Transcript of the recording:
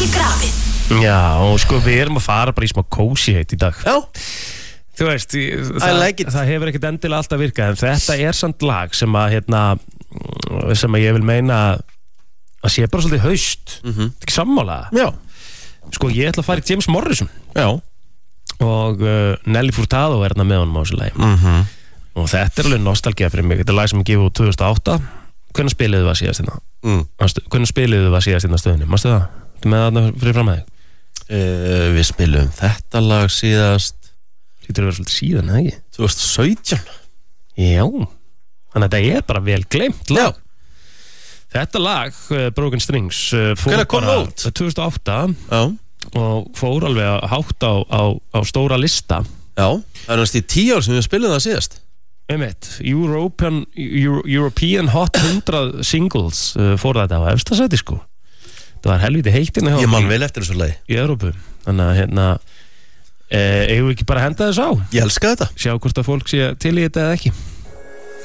ekki grafið. Já, og sko við erum að fara bara í smá cozy heit í dag. Já. Þú veist, like það hefur ekkert endilega alltaf virkað, en þetta samt lag sem að sem að ég vil meina að sé bara svolítið haust. Ekki sammála. Já. Sko ég ætla að fara í James Morrison. Já. Og Nelly Furtado hérna með honum á þessu lagi. Og þetta alveg nostalgía fyrir mig. Þetta lag sem ég gefið úr 2008. Hvernig spiliðu það síðast hérna? Hvernig spiliðu það síðast hérna stöðunni? Mástu það? Þú með þarna fyrir fram að þig? Við spilum þetta lag síðast Lítur að vera svolítið síðan, eða ekki? 2017. Já. Þannig að þetta bara vel gleymt lag. Já. Þetta lag, Broken Strings, Hvenær kom það út? 2008. Já. Og fór alveg hátt á stóra lista. Já. Það næst í 10 ár sem við spilum það síðast. European Hot 100 Singles fór þetta á efsta sæti sko. Það var helviti heitt hérna hjá Ég man vel eftir þessu lagi í Evrópu. Þannig að eigum við ekki bara að henda þess á? Ég elska þetta. Sjá hvort að fólk sé til í þetta eða ekki.